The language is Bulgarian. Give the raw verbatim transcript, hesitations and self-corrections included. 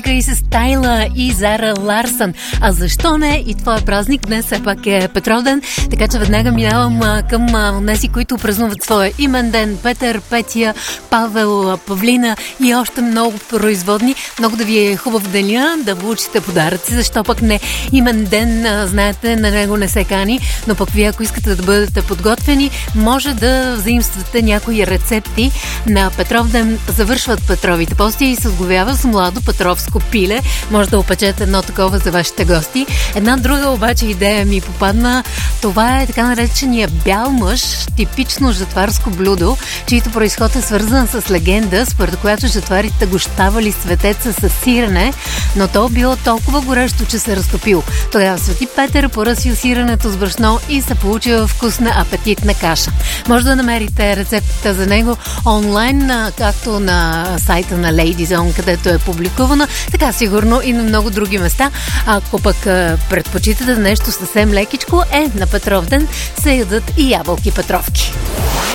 И с Тайла и Зара Ларсън. А защо не? И това е празник. Днес все пак е Петровден, така че веднага минавам а, към тези, които празнуват своя имен ден. Петър, Петя, Павел, Павлина и още много производни. Много да ви е хубав деня, да получите подаръци, защо пък не имен ден, а, знаете, на него не се кани, но пък вие, ако искате да бъдете подготвени, може да заимствате някои рецепти на Петровден. Завършват Петровите пости и се сговява с младо петровско пиле. Може да опечете едно такова за вашите гости. Една друга обаче идея ми попадна. Това е така наречения бял мъж, типично жатварско блюдо, чието произход е свързан с легенда, според която жатварите го щавали светеца с сирене, но то било толкова горещо, че се разтопил. Тогава Свети Петър поръсил сиренето с брашно и се получила вкусна апетитна каша. Може да намерите рецептата за него онлайн, както на сайта на Lady Zone, където е публикувана, така сигурно и на много други места. Ако пък предпочитате нещо съвсем лекичко, е на Петровден се ядат и ябълки петровки.